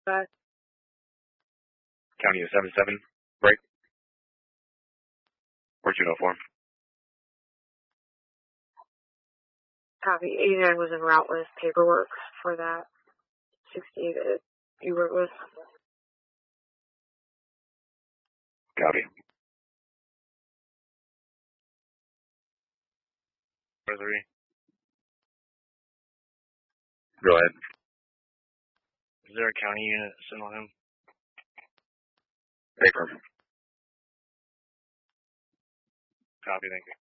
5. County is 77. Break. 1404. Copy. 89 was en route with paperwork for that 60 that you work with. Copy. 3. Go ahead. Is there a county unit sitting on him? Paper. Copy, thank you.